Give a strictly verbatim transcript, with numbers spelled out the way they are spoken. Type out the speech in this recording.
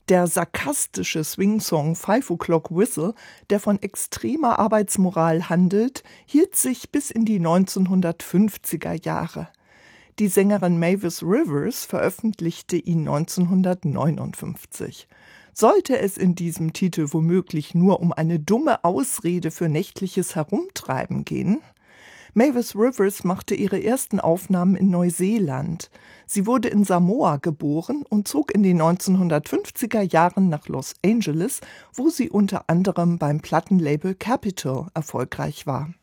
Der sarkastische Swingsong Five O'Clock Whistle, der von extremer Arbeitsmoral handelt, hielt sich bis in die neunzehnhundertfünfziger Jahre. Die Sängerin Mavis Rivers veröffentlichte ihn neunzehnhundertneunundfünfzig. Sollte es in diesem Titel womöglich nur um eine dumme Ausrede für nächtliches Herumtreiben gehen? Mavis Rivers machte ihre ersten Aufnahmen in Neuseeland. Sie wurde in Samoa geboren und zog in den neunzehnhundertfünfziger Jahren nach Los Angeles, wo sie unter anderem beim Plattenlabel Capitol erfolgreich war.